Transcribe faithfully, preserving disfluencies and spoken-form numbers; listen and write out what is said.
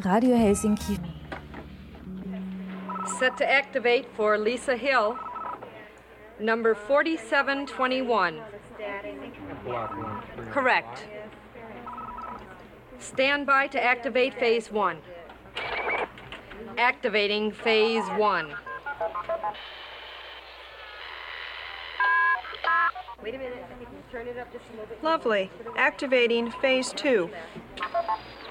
Radio Helsinki. Set to activate for Lisa Hill, number forty-seven twenty-one. Correct. Stand by to activate phase one. Activating phase one. Wait a minute, turn it up just a little bit. Lovely. Activating phase two.